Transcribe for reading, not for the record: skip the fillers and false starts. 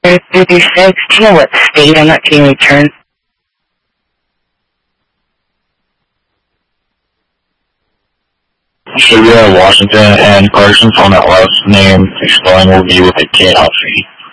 36. Do you know what state I'm not getting returned? Should be Washington, and Carson's on that last name. Exploring will be with a K, not C.